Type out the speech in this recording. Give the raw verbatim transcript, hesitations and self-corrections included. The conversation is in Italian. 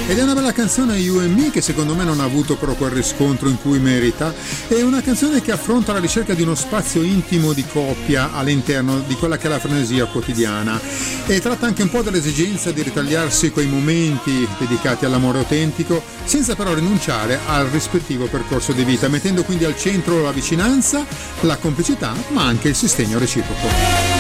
Ed è una bella canzone, You and Me, che secondo me non ha avuto però quel riscontro in cui merita. È una canzone che affronta la ricerca di uno spazio intimo di coppia all'interno di quella che è la frenesia quotidiana, e tratta anche un po' dell'esigenza di ritagliarsi quei momenti dedicati all'amore autentico, senza però rinunciare al rispettivo percorso di vita, mettendo quindi al centro la vicinanza, la complicità, ma anche il sostegno reciproco.